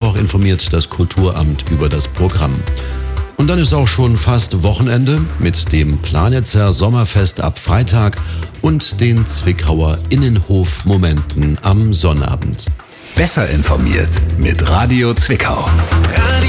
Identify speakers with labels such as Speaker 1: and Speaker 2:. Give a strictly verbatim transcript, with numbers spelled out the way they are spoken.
Speaker 1: noch informiert das Kulturamt über das Programm. Und dann ist auch schon fast Wochenende mit dem Planitzer Sommerfest ab Freitag und den Zwickauer Innenhof-Momenten am Sonnabend.
Speaker 2: Besser informiert mit Radio Zwickau.
Speaker 3: Radio